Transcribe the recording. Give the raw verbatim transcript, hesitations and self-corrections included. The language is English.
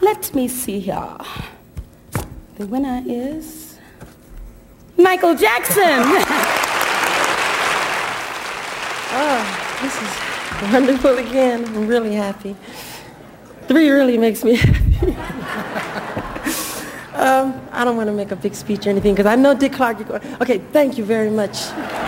Let me see here. The winner is Michael Jackson. Oh, this is wonderful again. I'm really happy. Three really makes me happy. um, I don't want to make a big speech or anything because I know Dick Clark, you're going, okay, thank you very much.